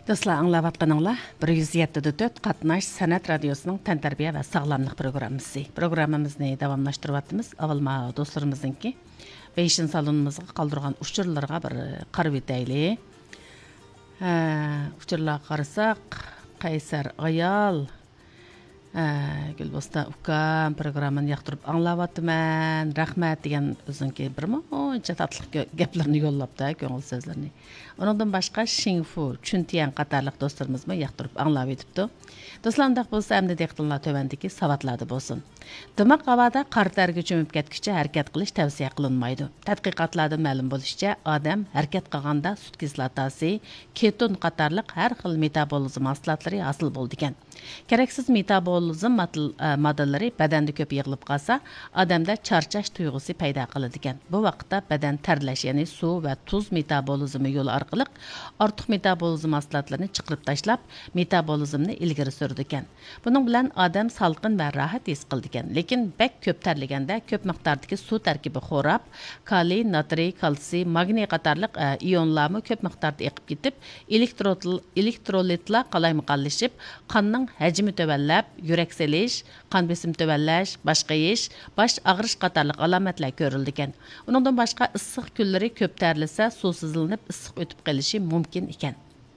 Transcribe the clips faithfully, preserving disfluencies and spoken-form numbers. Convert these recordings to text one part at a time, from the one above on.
Dostlar, аңлап атқаныңла bir yuz yetti nöqte dört Qatnaş Sənət Radiosunun təntarbiyə və sağlamlıq proqramımızı. Proqramımızı davamlaşdırıb atdımız. Avvalma dostlarımızınki və işin salonumuzga qaldırğan uçurlarga bir qarab etəyli. Uçurlarga qarasaq, Qaysar Ayal, Gülbosta Ukam programını yaxtırıb anlab atman. Rəhmət degan özünki bir moncha tatlıq gaplarni yollabda, көңіл sözlerini. Onundan başqa Xingfu, Chuntian qatarlıq dostlarımız mı yaxtırıb anlab etibdi. Dostlarımdaq bolsa əmdə deqtinlar tövəndiki savatladı bolsun. Dimaq havada qar tərgi çömüb ketkiçə hərəkət qilish tavsiya qilinmaydı. Tədqiqatlarda ma'lum bo'lishicha, odam hərəkət qilganda sut kislotasi, keton qatarlıq hər xil metabolizm mahsulotlari hosil bo'ldi ekan. Keraksiz metabolizm moddalari badanda ko'p yig'ilib qolsa, odamda charchash tuyg'usi paydo qiladi ekan. Bu vaqtda badan tarlash, ya'ni suv va tuz metabolizmi yo'li orqali ortiq metabolizm mahsulotlarini chiqarib tashlab, metabolizmni ilgari surdi ekan. Buning bilan odam salqin va rohat his qildi ekan. Lekin bak ko'p tarlaganda ko'p miqdordagi suv tarkibi xo'rab, kaliy, natriy, kalsiy, magniy qatorliq ionlarni ko'p miqdorda eqib ketib, elektrolitlar qalaymaqonlashib, qonning hajmi tövəllab, yurak selish, qon besim tövəllash, başqayish, baş ağrış qatorliq alomatlar ko'rildi ekan. Uningdan boshqa issiq kunlari ko'p tarlasa, suvsizlanib issiq o'tib qolishi mumkin ekan.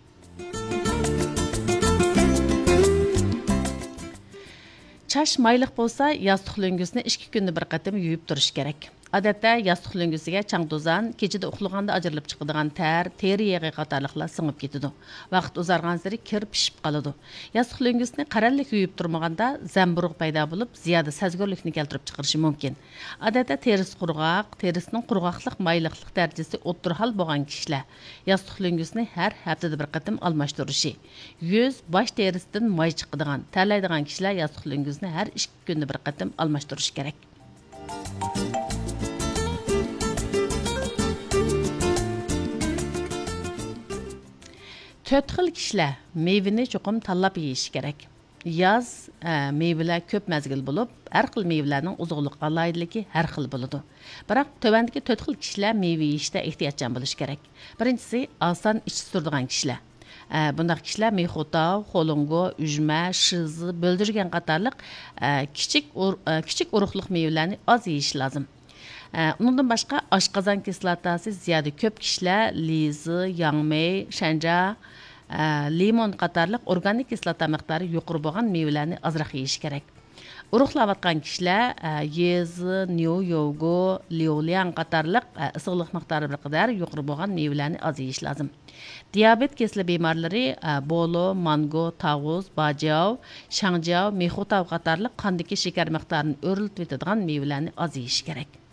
Çaş mayliq bolsa, yastık löngüsünü ikki kunda bir qatim yuyup turish kerak. Odatda yastık löngüsüge chang to'zan, kechida uxlaganda ajrilib chiqadigan ter, teri yog'i qatorliqlar singib ketadi. Vaqt uzargan sari kir pishib qoladi. Yastık löngüsünü qarallik yuyup turmaganda zamburug' paydo bo'lib, ziyoda sezgirlikni keltirib chiqarishi mumkin. Odatda terisi qurg'oq, terisining qurg'oqlik mayliqlik darajasi o'ttirhal bo'lgan kishilar yastık löngüsünü har haftada bir qatim almashtirishi. Yuz, bosh terisidan may chiqadigan, terlaydigan kishilar yastık löngüsünü har ikki kunda bir qatim almashtirish kerak. To'rt xil kishilar meyveni cho'qim tanlab yeyish kerak. Yoz meyveler ko'p mazgil bo'lib, har xil meyvelarning uzuqliq alayidligi har xil bo'ladi. Biroq tövəndagi to'rt xil kishilar meyve yeyishda ehtiyotchan bo'lish kerak. Birinchisi, oson ish suradigan kishilar. Bundaq kishilar mexotav, xolongo, ujma, shizi, bo'ldirgan qatorliq kichik kichik urug'liq meyvelarni oz yeyish lozim. Undan boshqa oshqozon kislotasi ziyoda ko'p kishilar lizi, yangmey, shanja, limon qatorliq organik kislota miqdori yuqori bo'lgan meyvelarni ozroq yeyish kerak. Urug'layotgan kishilar yezi, niu, yogo, liolian qatorliq issiqlik miqdori bir qadar yuqori bo'lgan meyvelarni oz yeyish lozim. Diabet kesli bemorlari bolo, mango, tavuz, bajav, shangjav, mexotav qatorliq qondagi shakar miqdorini o'rlitib etadigan meyvelarni oz yeyish kerak.